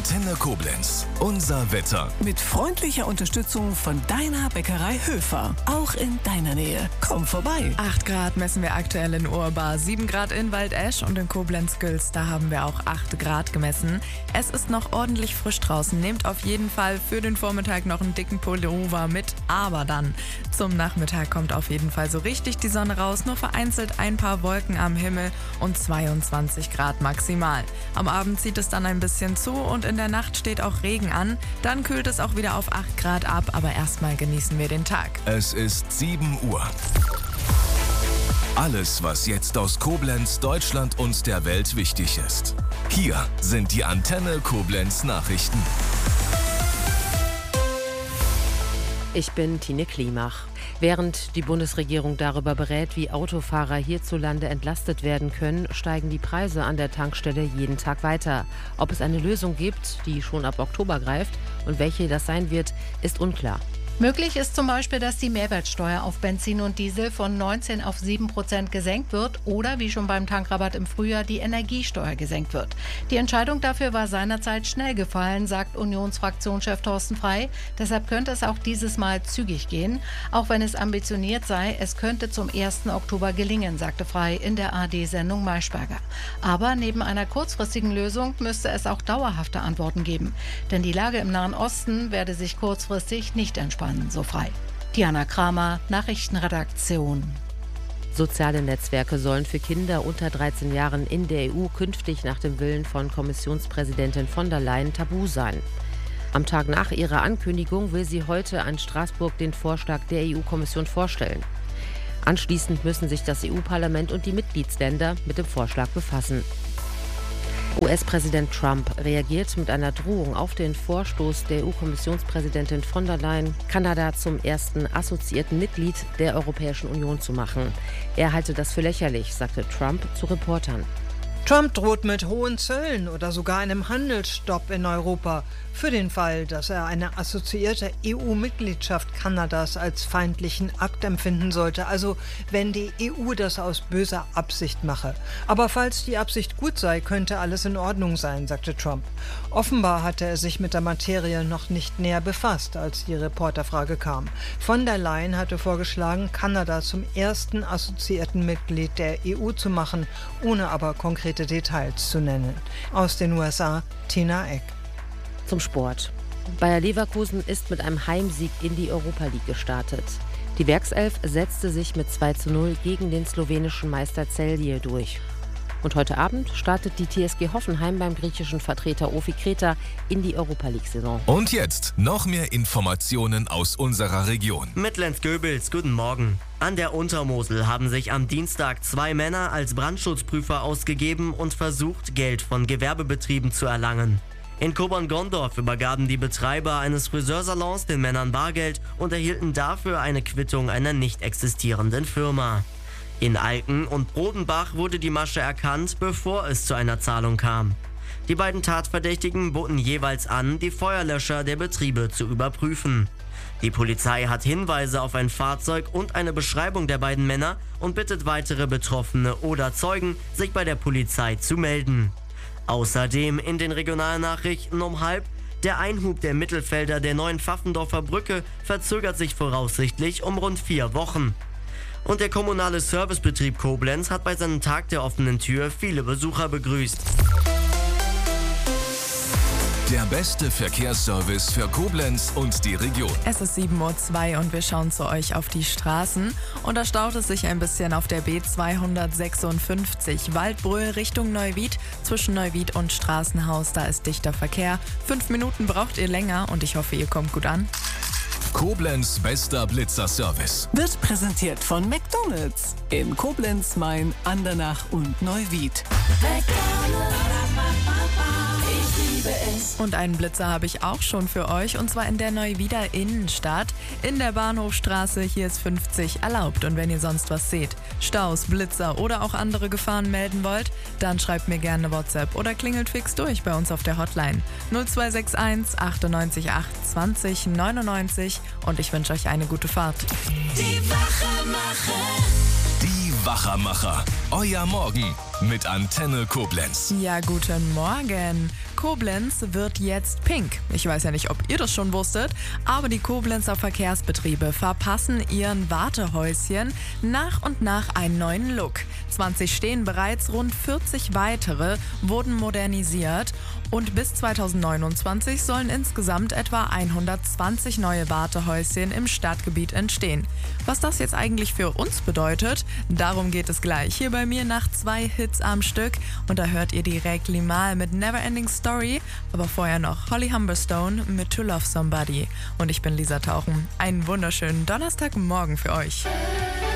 Antenne Koblenz. Unser Wetter. Mit freundlicher Unterstützung von deiner Bäckerei Höfer. Auch in deiner Nähe. Komm vorbei. 8 Grad messen wir aktuell in Urbar, 7 Grad in Waldesch und in Koblenz-Gülz, da haben wir auch 8 Grad gemessen. Es ist noch ordentlich frisch draußen. Nehmt auf jeden Fall für den Vormittag noch einen dicken Pullover mit, aber dann zum Nachmittag kommt auf jeden Fall so richtig die Sonne raus, nur vereinzelt ein paar Wolken am Himmel und 22 Grad maximal. Am Abend zieht es dann ein bisschen zu und in der Nacht steht auch Regen an. Dann kühlt es auch wieder auf 8 Grad ab, aber erstmal genießen wir den Tag. Es ist 7 Uhr. Alles, was jetzt aus Koblenz, Deutschland und der Welt wichtig ist. Hier sind die Antenne Koblenz Nachrichten. Ich bin Tine Klimach. Während die Bundesregierung darüber berät, wie Autofahrer hierzulande entlastet werden können, steigen die Preise an der Tankstelle jeden Tag weiter. Ob es eine Lösung gibt, die schon ab Oktober greift und welche das sein wird, ist unklar. Möglich ist zum Beispiel, dass die Mehrwertsteuer auf Benzin und Diesel von 19 auf 7% gesenkt wird oder, wie schon beim Tankrabatt im Frühjahr, die Energiesteuer gesenkt wird. Die Entscheidung dafür war seinerzeit schnell gefallen, sagt Unionsfraktionschef Thorsten Frey. Deshalb könnte es auch dieses Mal zügig gehen. Auch wenn es ambitioniert sei, es könnte zum 1. Oktober gelingen, sagte Frey in der ARD-Sendung Maischberger. Aber neben einer kurzfristigen Lösung müsste es auch dauerhafte Antworten geben. Denn die Lage im Nahen Osten werde sich kurzfristig nicht entspannen. So Frey. Diana Kramer, Nachrichtenredaktion. Soziale Netzwerke sollen für Kinder unter 13 Jahren in der EU künftig nach dem Willen von Kommissionspräsidentin von der Leyen tabu sein. Am Tag nach ihrer Ankündigung will sie heute an Straßburg den Vorschlag der EU-Kommission vorstellen. Anschließend müssen sich das EU-Parlament und die Mitgliedsländer mit dem Vorschlag befassen. US-Präsident Trump reagiert mit einer Drohung auf den Vorstoß der EU-Kommissionspräsidentin von der Leyen, Kanada zum ersten assoziierten Mitglied der Europäischen Union zu machen. Er halte das für lächerlich, sagte Trump zu Reportern. Trump droht mit hohen Zöllen oder sogar einem Handelsstopp in Europa für den Fall, dass er eine assoziierte EU-Mitgliedschaft Kanadas als feindlichen Akt empfinden sollte, also wenn die EU das aus böser Absicht mache. Aber falls die Absicht gut sei, könnte alles in Ordnung sein, sagte Trump. Offenbar hatte er sich mit der Materie noch nicht näher befasst, als die Reporterfrage kam. Von der Leyen hatte vorgeschlagen, Kanada zum ersten assoziierten Mitglied der EU zu machen, ohne aber konkrete Details zu nennen. Aus den USA, Tina Eck. Zum Sport. Bayer Leverkusen ist mit einem Heimsieg in die Europa League gestartet. Die Werkself setzte sich mit 2:0 gegen den slowenischen Meister Celje durch. Und heute Abend startet die TSG Hoffenheim beim griechischen Vertreter Ofi Kreta in die Europa League-Saison. Und jetzt noch mehr Informationen aus unserer Region. Mittlens-Göbels, guten Morgen. An der Untermosel haben sich am Dienstag 2 Männer als Brandschutzprüfer ausgegeben und versucht, Geld von Gewerbebetrieben zu erlangen. In Kobern-Gondorf übergaben die Betreiber eines Friseursalons den Männern Bargeld und erhielten dafür eine Quittung einer nicht existierenden Firma. In Alken und Brodenbach wurde die Masche erkannt, bevor es zu einer Zahlung kam. Die beiden Tatverdächtigen boten jeweils an, die Feuerlöscher der Betriebe zu überprüfen. Die Polizei hat Hinweise auf ein Fahrzeug und eine Beschreibung der beiden Männer und bittet weitere Betroffene oder Zeugen, sich bei der Polizei zu melden. Außerdem in den Regionalnachrichten um 12:30: Der Einhub der Mittelfelder der neuen Pfaffendorfer Brücke verzögert sich voraussichtlich um rund 4 Wochen. Und der kommunale Servicebetrieb Koblenz hat bei seinem Tag der offenen Tür viele Besucher begrüßt. Der beste Verkehrsservice für Koblenz und die Region. Es ist 7:02 Uhr und wir schauen zu euch auf die Straßen. Und da staut es sich ein bisschen auf der B256 Waldbröl Richtung Neuwied. Zwischen Neuwied und Straßenhaus, da ist dichter Verkehr. 5 Minuten braucht ihr länger und ich hoffe, ihr kommt gut an. Koblenz bester Blitzerservice. Wird präsentiert von McDonald's in Koblenz, Main, Andernach und Neuwied. Und einen Blitzer habe ich auch schon für euch, und zwar in der Neuwieder Innenstadt. In der Bahnhofstraße, hier ist 50 erlaubt. Und wenn ihr sonst was seht, Staus, Blitzer oder auch andere Gefahren melden wollt, dann schreibt mir gerne WhatsApp oder klingelt fix durch bei uns auf der Hotline 0261 98 8 20 99 und ich wünsche euch eine gute Fahrt. Die Wachermacher. Euer Morgen mit Antenne Koblenz. Ja, guten Morgen. Koblenz wird jetzt pink. Ich weiß ja nicht, ob ihr das schon wusstet, aber die Koblenzer Verkehrsbetriebe verpassen ihren Wartehäuschen nach und nach einen neuen Look. 20 stehen bereits, rund 40 weitere wurden modernisiert und bis 2029 sollen insgesamt etwa 120 neue Wartehäuschen im Stadtgebiet entstehen. Was das jetzt eigentlich für uns bedeutet, darum geht es gleich hier bei mir nach 2 Hits am Stück und da hört ihr direkt Limahl mit Neverending Story, aber vorher noch Holly Humberstone mit To Love Somebody. Und ich bin Lisa Tauchen. Einen wunderschönen Donnerstagmorgen für euch.